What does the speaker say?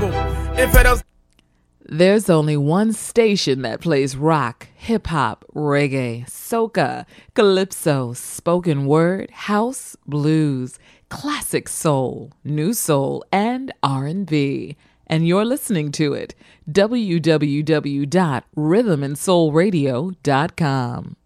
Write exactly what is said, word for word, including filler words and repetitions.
Bible. Infidels. There's only one station that plays rock, hip-hop, reggae, soca, calypso, spoken word, house, blues, classic soul, new soul, and R and B. And you're listening to it. w w w dot rhythm and soul radio dot com.